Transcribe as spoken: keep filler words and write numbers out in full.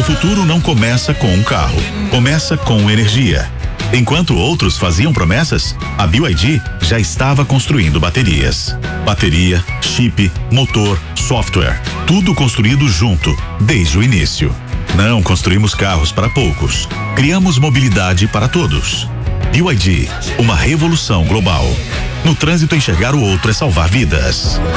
futuro não começa com um carro, começa com energia. Enquanto outros faziam promessas, a B Y D já estava construindo baterias. Bateria, chip, motor, software, tudo construído junto, desde o início. Não construímos carros para poucos, criamos mobilidade para todos. B Y D, uma revolução global. No trânsito, enxergar o outro é salvar vidas.